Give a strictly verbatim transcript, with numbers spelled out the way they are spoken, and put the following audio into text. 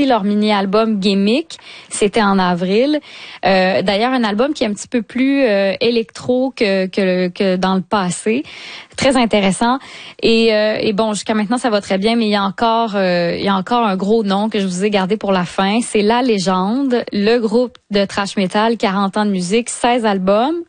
leur mini-album Gimmick. C'était en avril. Euh, d'ailleurs, un album qui est un petit peu plus euh, électro que, que, que dans le passé. Très intéressant. Et, euh, et bon, jusqu'à maintenant, ça va très bien, mais il y a encore euh, il y a encore un gros nom que je vous ai gardé pour la fin. C'est La Légende, le groupe de thrash metal, quarante ans de musique, seize albums.